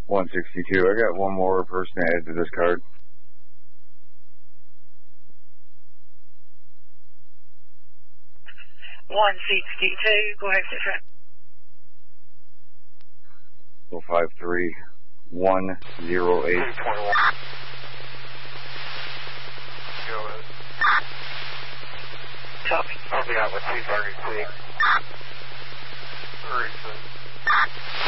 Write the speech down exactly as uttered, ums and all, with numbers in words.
one sixty-two. I got one more person added to this card. one sixty-two, go ahead, Citrus. oh five three one oh eight. Go ahead. Copy. I'll be out with two thirty-six. thirty-six.